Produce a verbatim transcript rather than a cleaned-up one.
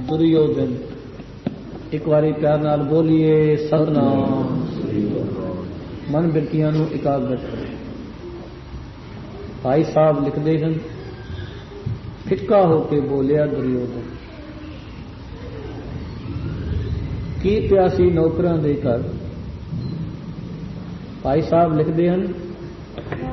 दुर्योधन। एक बारी प्यार नाल बोलिए सतनाम। मन बिरतियां नूं इकाग्रत करें। भाई साहब लिखते हैं, फिटका होके बोलिया दुर्योधन, की प्यासी नौकरां दे घर। भाई साहब लिखते हैं,